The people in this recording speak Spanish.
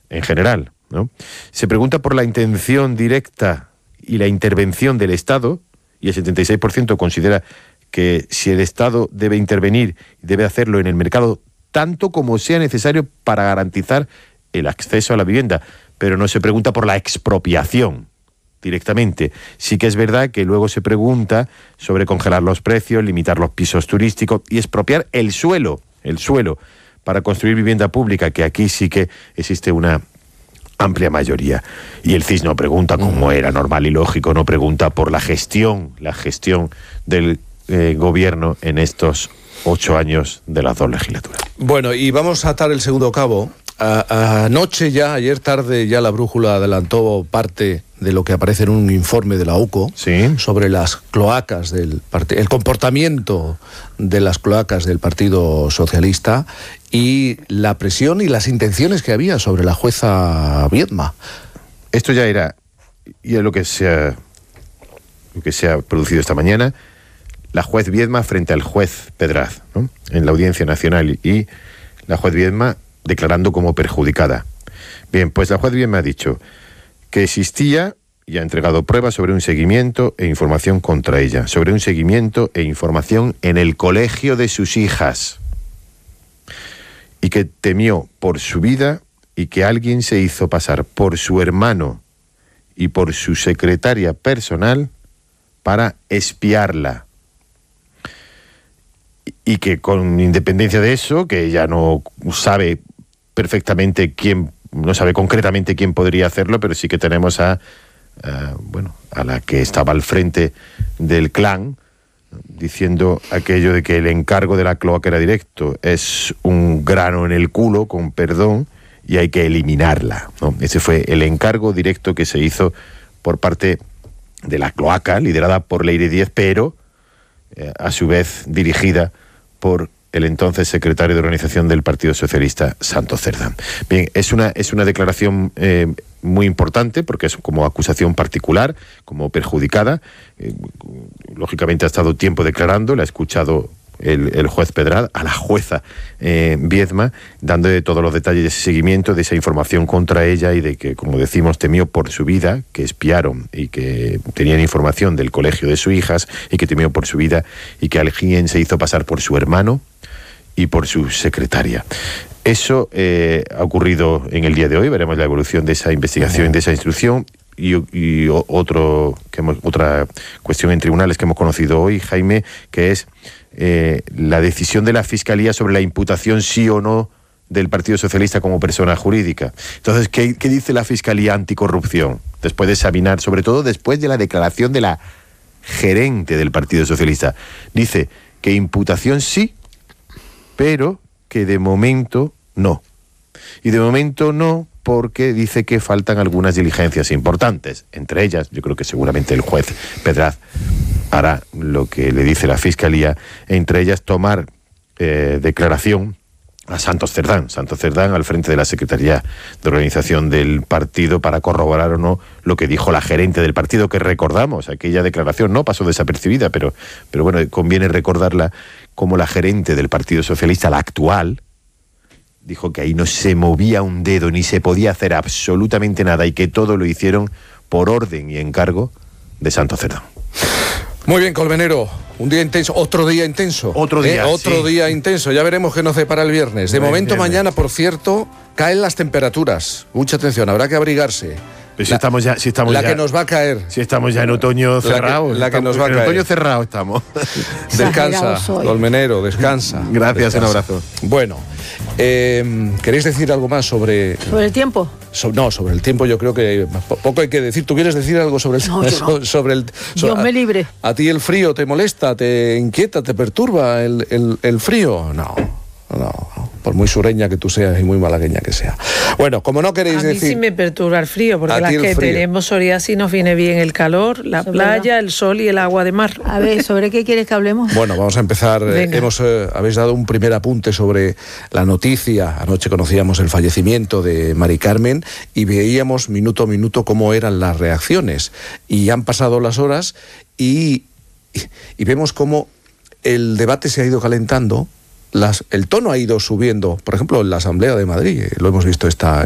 en general, ¿no? Se pregunta por la intención directa y la intervención del Estado, y el 76% considera que si el Estado debe intervenir, debe hacerlo en el mercado tanto como sea necesario para garantizar el acceso a la vivienda, pero no se pregunta por la expropiación directamente. Sí que es verdad que luego se pregunta sobre congelar los precios, limitar los pisos turísticos y expropiar el suelo para construir vivienda pública, que aquí sí que existe una amplia mayoría. Y el CIS no pregunta, como era normal y lógico, no pregunta por la gestión del gobierno en estos 8 años de las 2 legislaturas. Bueno, y vamos a atar el segundo cabo. Ayer tarde, ya la brújula adelantó parte de lo que aparece en un informe de la UCO, ¿sí?, sobre las cloacas del partido, el comportamiento de las cloacas del Partido Socialista y la presión y las intenciones que había sobre la jueza Viedma. Esto ya era lo que se ha producido esta mañana. La juez Viedma frente al juez Pedraz, ¿no?, en la Audiencia Nacional, y la juez Viedma declarando como perjudicada. Bien, pues la juez Viedma ha dicho que existía y ha entregado pruebas sobre un seguimiento e información contra ella, sobre un seguimiento e información en el colegio de sus hijas, y que temió por su vida y que alguien se hizo pasar por su hermano y por su secretaria personal para espiarla. Y que con independencia de eso, que ella no sabe perfectamente no sabe concretamente quién podría hacerlo, pero sí que tenemos a la que estaba al frente del clan, diciendo aquello de que el encargo de la cloaca era directo, es un grano en el culo, con perdón, y hay que eliminarla, ¿no? Ese fue el encargo directo que se hizo por parte de la cloaca, liderada por Leire Díez, pero a su vez dirigida por el entonces secretario de organización del Partido Socialista, Santos Cerdán. Bien, es una declaración muy importante, porque es como acusación particular, como perjudicada. Lógicamente ha estado tiempo declarando, la ha escuchado el juez Pedraz, a la jueza Viedma, dándole todos los detalles de ese seguimiento, de esa información contra ella, y de que, como decimos, temió por su vida, que espiaron y que tenían información del colegio de sus hijas, y que temió por su vida y que alguien se hizo pasar por su hermano y por su secretaria. Eso ha ocurrido en el día de hoy. Veremos la evolución de esa investigación, de esa instrucción. Y otra cuestión en tribunales que hemos conocido hoy, Jaime, que es la decisión de la Fiscalía sobre la imputación sí o no del Partido Socialista como persona jurídica. Entonces, ¿qué dice la Fiscalía Anticorrupción? Después de examinar, sobre todo después de la declaración de la gerente del Partido Socialista. Dice que imputación sí, pero que de momento no. Y de momento no, porque dice que faltan algunas diligencias importantes. Entre ellas, yo creo que seguramente el juez Pedraz hará lo que le dice la Fiscalía, entre ellas tomar declaración a Santos Cerdán al frente de la Secretaría de Organización del partido, para corroborar o no lo que dijo la gerente del partido, que recordamos, aquella declaración no pasó desapercibida, pero bueno, conviene recordarla, como la gerente del Partido Socialista, la actual, dijo que ahí no se movía un dedo, ni se podía hacer absolutamente nada, y que todo lo hicieron por orden y encargo de Santos Cerdán. Muy bien, Colmenero, un día intenso, otro día intenso. Otro día intenso, ya veremos qué nos depara el viernes. De momento, mañana, por cierto, caen las temperaturas. Mucha atención, habrá que abrigarse. Pero que nos va a caer. Si estamos ya en otoño cerrado. La que nos va a caer. En otoño cerrado estamos. Descansa, Colmenero, descansa. Gracias, un abrazo. Bueno, ¿queréis decir algo más sobre el tiempo? Sobre el tiempo yo creo que poco hay que decir. ¿Tú quieres decir algo sobre el tiempo? Dios me libre. ¿A ti el frío te molesta, te inquieta, te perturba el frío? No. Por muy sureña que tú seas y muy malagueña que sea. Bueno, como no queréis decir... A mí sí me perturba el frío, porque las que tenemos psoriasis nos viene bien el calor, la playa, el sol y el agua de mar. A ver, ¿sobre qué quieres que hablemos? Bueno, vamos a empezar. Habéis dado un primer apunte sobre la noticia. Anoche conocíamos el fallecimiento de Mari Carmen y veíamos minuto a minuto cómo eran las reacciones. Y han pasado las horas y vemos cómo el debate se ha ido calentando. El tono ha ido subiendo, por ejemplo, en la Asamblea de Madrid, lo hemos visto esta